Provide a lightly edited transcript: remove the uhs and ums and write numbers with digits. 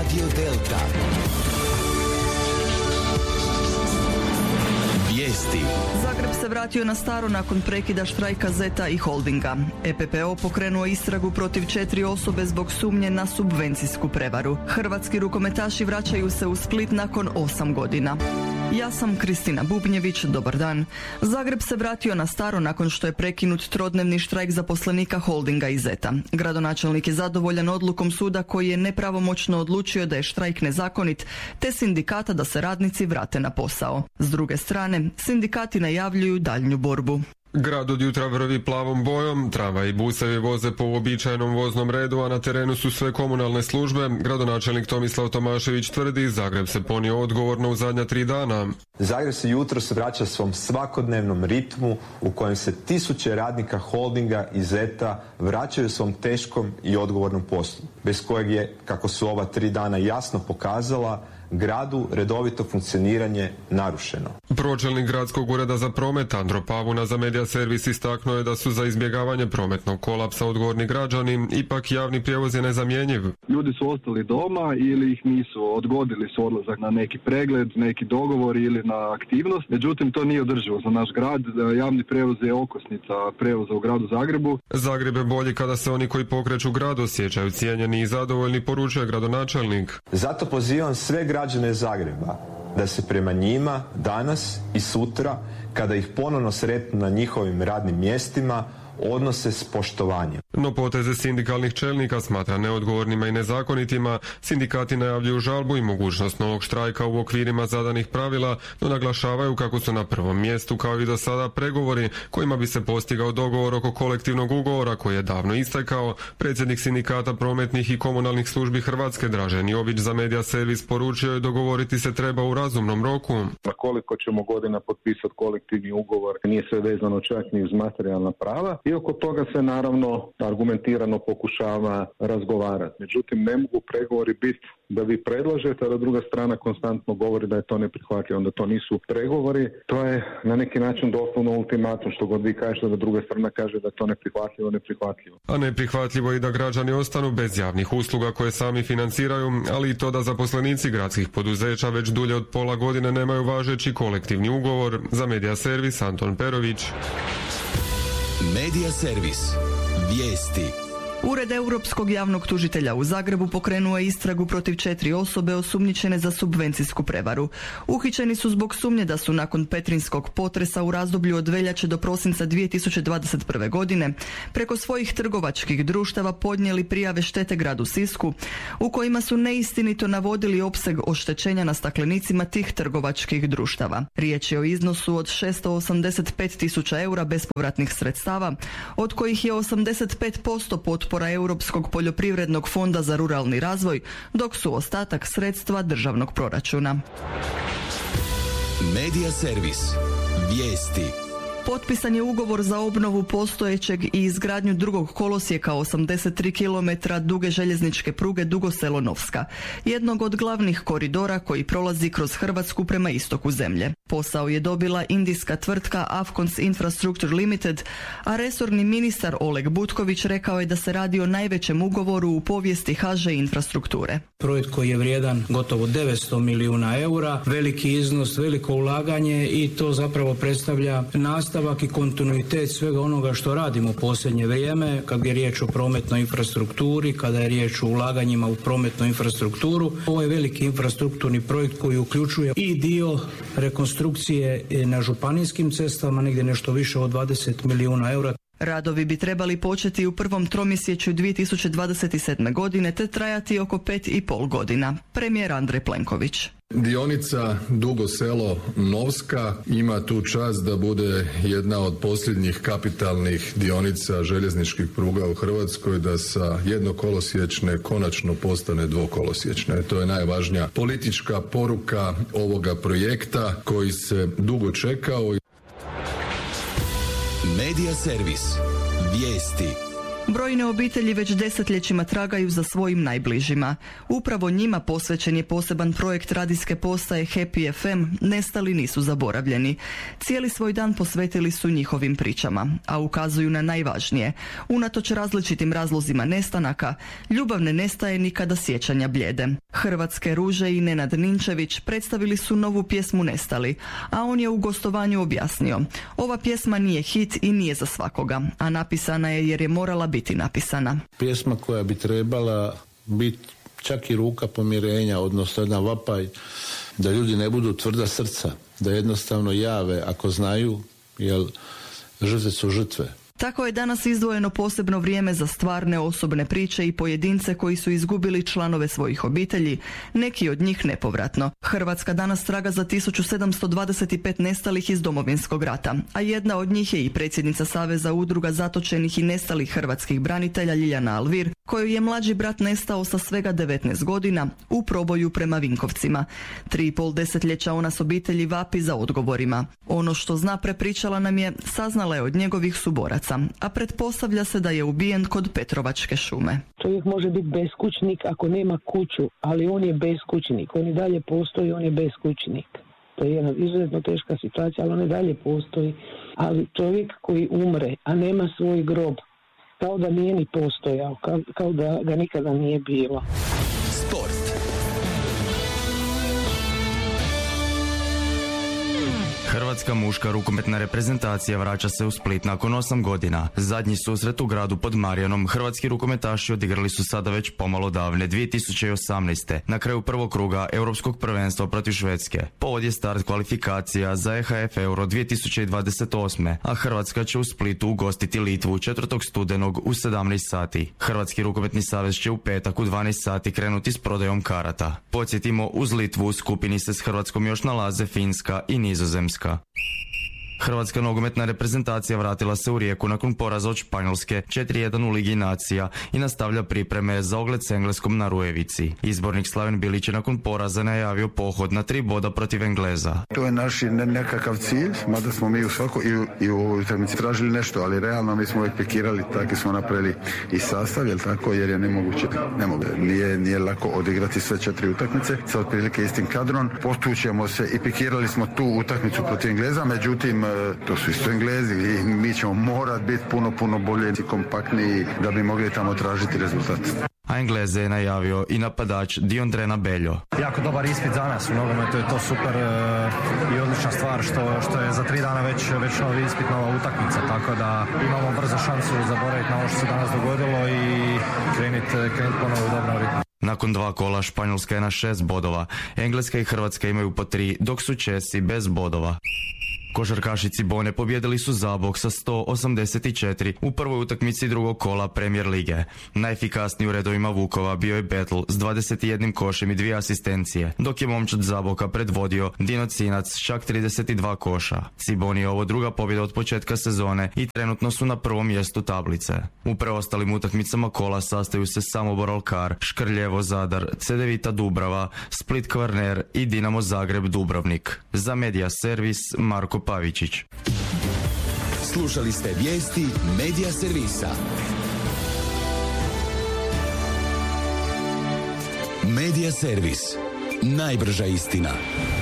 Radio Delta. Vijesti. Zagreb se vratio na staro nakon prekida štrajka Zeta i Holdinga. EPPO pokrenuo istragu protiv 4 osobe zbog sumnje na subvencijsku prevaru. Hrvatski rukometaši vraćaju se u Split nakon 8 godina. Ja sam Kristina Bubnjević, dobar dan. Zagreb se vratio na staro nakon što je prekinut trodnevni štrajk zaposlenika Holdinga i Zeta. Gradonačelnik je zadovoljan odlukom suda koji je nepravomoćno odlučio da je štrajk nezakonit, te sindikata da se radnici vrate na posao. S druge strane, sindikati najavljuju daljnju borbu. Grad od jutra vrvi plavom bojom, tramvaji i busevi voze po uobičajenom voznom redu, a na terenu su sve komunalne službe. Gradonačelnik Tomislav Tomašević tvrdi, Zagreb se ponio odgovorno u zadnja 3 dana. Zagreb se jutros vraća svom svakodnevnom ritmu u kojem se tisuće radnika Holdinga i Zeta vraćaju svom teškom i odgovornom poslu, bez kojeg je, kako su ova 3 dana jasno pokazala, gradu redovito funkcioniranje narušeno. Pročelnik gradskog ureda za promet Andro Pavuna za Media Servis istaknuo je da su za izbjegavanje prometnog kolapsa odgovorni građani, ipak javni prijevoz je nezamjenjiv. Ljudi su ostali doma ili ih nisu, odgodili su odlazak na neki pregled, neki dogovor ili na aktivnost, međutim to nije održivo za naš grad. Javni prijevoz je okosnica prijevoza u gradu Zagrebu. Zagreb je bolji kada se oni koji pokreću grad osjećaju cijenjeni i zadovoljni, poručuje gradonačelnik. Zato pozivam sve građane Zagreba da se prema njima danas i sutra, kada ih ponovno sretnu na njihovim radnim mjestima, odnose s poštovanjem. No poteze sindikalnih čelnika smatra neodgovornima i nezakonitima. Sindikati najavljuju žalbu i mogućnost novog štrajka u okvirima zadanih pravila, no naglašavaju kako su na prvom mjestu kao i do sada pregovori kojima bi se postigao dogovor oko kolektivnog ugovora koji je davno istekao. Predsjednik sindikata prometnih i komunalnih službi Hrvatske Dražen Jović za Media Servis poručio je dogovoriti se treba u razumnom roku. Na koliko ćemo godina potpisati kolektivni ugovor nije sve vezano čak ni uz materijalna prava. I oko toga se naravno argumentirano pokušava razgovarati. Međutim, ne mogu pregovori biti da vi predlažete, a da druga strana konstantno govori da je to neprihvatljivo. Onda to nisu pregovori, to je na neki način doslovno ultimatum, što god vi kažete da druga strana kaže da je to neprihvatljivo. A neprihvatljivo je i da građani ostanu bez javnih usluga koje sami financiraju, ali i to da zaposlenici gradskih poduzeća već dulje od pola godine nemaju važeći kolektivni ugovor. Za Media Servis Anton Perović. Media Servis. Vijesti. Ured Europskog javnog tužitelja u Zagrebu pokrenuo je istragu protiv 4 osobe osumnjičene za subvencijsku prevaru. Uhićeni su zbog sumnje da su nakon petrinskog potresa u razdoblju od veljače do prosinca 2021. godine preko svojih trgovačkih društava podnijeli prijave štete gradu Sisku u kojima su neistinito navodili opseg oštećenja na staklenicima tih trgovačkih društava. Riječ je o iznosu od 685.000 eura bespovratnih sredstava, od kojih je 85% potpora Europskog poljoprivrednog fonda za ruralni razvoj, dok su ostatak sredstva državnog proračuna. Media Servis. Vijesti. Potpisan je ugovor za obnovu postojećeg i izgradnju drugog kolosijeka 83 km duge željezničke pruge Dugo Selo-Novska, jednog od glavnih koridora koji prolazi kroz Hrvatsku prema istoku zemlje. Posao je dobila indijska tvrtka Afcons Infrastructure Limited, a resorni ministar Oleg Butković rekao je da se radi o najvećem ugovoru u povijesti HŽ infrastrukture. Projekt koji je vrijedan gotovo 900 milijuna eura, veliki iznos, veliko ulaganje i to zapravo predstavlja nastavak i kontinuitet svega onoga što radimo u posljednje vrijeme kad je riječ o prometnoj infrastrukturi, kada je riječ o ulaganjima u prometnu infrastrukturu. Ovo je veliki infrastrukturni projekt koji uključuje i dio rekonstrukcije na županijskim cestama, negdje nešto više od 20 milijuna eura. Radovi bi trebali početi u prvom tromjesečju 2027. godine te trajati oko 5,5 godina. Premijer Andrej Plenković. Dionica Dugo Selo-Novska ima tu čast da bude jedna od posljednjih kapitalnih dionica željezničkih pruga u Hrvatskoj, da sa jednokolosječne konačno postane dvokolosječne. To je najvažnija politička poruka ovoga projekta koji se dugo čekao. Media Servis. Vijesti. Brojne obitelji već desetljećima tragaju za svojim najbližima. Upravo njima posvećen je poseban projekt radijske postaje Happy FM Nestali nisu zaboravljeni. Cijeli svoj dan posvetili su njihovim pričama, a ukazuju na najvažnije. Unatoč različitim razlozima nestanaka, ljubav ne nestaje ni kada sjećanja bljede. Hrvatske ruže i Nenad Ninčević predstavili su novu pjesmu Nestali, a on je u gostovanju objasnio: ova pjesma nije hit i nije za svakoga, a napisana je jer je morala biti napisana. Pjesma koja bi trebala biti čak i ruka pomirenja, odnosno jedan vapaj da ljudi ne budu tvrda srca, da jednostavno jave ako znaju, jer žrtve su žrtve. Tako je danas izdvojeno posebno vrijeme za stvarne osobne priče i pojedince koji su izgubili članove svojih obitelji, neki od njih nepovratno. Hrvatska danas traga za 1725 nestalih iz Domovinskog rata, a jedna od njih je i predsjednica Saveza udruga zatočenih i nestalih hrvatskih branitelja Ljiljana Alvir, kojoj je mlađi brat nestao sa svega 19 godina u proboju prema Vinkovcima. 3,5 desetljeća ona s obitelji vapi za odgovorima. Ono što zna prepričala nam je, saznala je od njegovih suboraca, a pretpostavlja se da je ubijen kod Petrovačke šume. Čovjek može biti beskućnik ako nema kuću, ali on je beskućnik. On i dalje postoji, on je beskućnik. To je jedna izuzetno teška situacija, ali on i dalje postoji. Ali čovjek koji umre, a nema svoj grob, kao da nije ni postojao, kao da ga nikada nije bilo. Sport. Hrvatska muška rukometna reprezentacija vraća se u Split nakon 8 godina. Zadnji susret u gradu pod Marijanom hrvatski rukometaši odigrali su sada već pomalo davne 2018. na kraju prvog kruga Europskog prvenstva protiv Švedske. Povod je start kvalifikacija za EHF Euro 2028. a Hrvatska će u Splitu ugostiti Litvu 4. studenog u 17 sati. Hrvatski rukometni savez će u petak u 12 sati krenuti s prodajom karata. Podsjetimo, uz Litvu u skupini se s Hrvatskom još nalaze Finska i Nizozemska. Hrvatska nogometna reprezentacija vratila se u Rijeku nakon poraza od Španjolske 4-1 u Ligi nacija i nastavlja pripreme za ogled s Engleskom na Rujevici. Izbornik Slaven Bilić je nakon poraza najavio pohod na 3 boda protiv Engleza. To je naš nekakav cilj, mada smo mi u svako i u ovoj utakmici tražili nešto, ali realno mi smo uvijek pikirali, tako smo napravili i sastav, jel tako, jer je nemoguće, nije lako odigrati sve 4 utakmice sa otprilike istim kadrom. Potućemo se i pikirali smo tu utakmicu protiv Engleza, međutim to su isto Englezi i mi ćemo morati biti puno bolje i kompaktniji da bi mogli tamo tražiti rezultat. A Engleze je najavio i napadač Diondrena Beljo. Jako dobar ispit za nas u nogometu, je to super i odlična stvar što je za 3 dana već novi ispit, nova utakmica, tako da imamo brzo šansu zaboraviti na ovo što se danas dogodilo i krenuti ponovo u dobrom ritmu. Nakon 2 kola Španjolska je na 6 bodova, Engleska i Hrvatska imaju po 3, dok su Česi bez bodova. Košarkaši Cibone pobjedili su Zabok sa 184 u prvoj utakmici drugog kola Premier lige. Najefikasniji u redovima Vukova bio je Betl s 21 košem i 2 asistencije, dok je momčad Zaboka predvodio Dino Cinac s čak 32 koša. Ciboni je ovo druga pobjeda od početka sezone i trenutno su na prvom mjestu tablice. U preostalim utakmicama kola sastaju se Samobor Alkar, Škrljevo Zadar, Cedevita Dubrava, Split Kvarner i Dinamo Zagreb Dubrovnik. Za Medija Servis Marko Pavičić. Slušali ste vijesti Medija Servisa. Medija Servis. Najbrža istina.